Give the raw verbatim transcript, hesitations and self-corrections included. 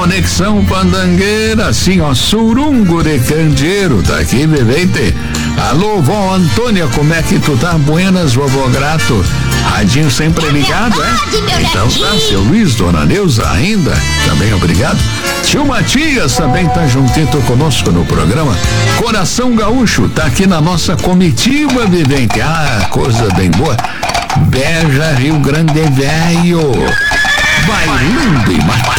Conexão Pandangueira, assim ó, Surungo de Candeeiro, tá aqui, Vivente. Alô, vó Antônia, como é que tu tá? Buenas, vovô Grato. Radinho sempre ligado, é? Então tá, seu Luiz, dona Neuza ainda, também obrigado. Tio Matias também tá juntito conosco no programa. Coração Gaúcho, tá aqui na nossa comitiva, Vivente. Ah, coisa bem boa. Beja, Rio Grande Velho. Bailando e matando.